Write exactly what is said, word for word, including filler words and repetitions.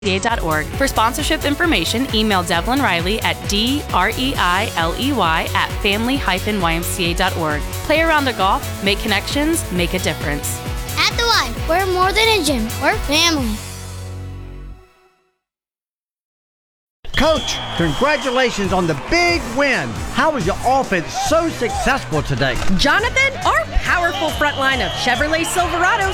C A dot org. For sponsorship information, email Devlin Riley at D R E I L E Y at family dash Y M C A dot org. Play around the golf, make connections, make a difference. At the Y, we're more than a gym, we're family. Coach, congratulations on the big win. How was your offense so successful today? Jonathan, our powerful front line of Chevrolet Silverados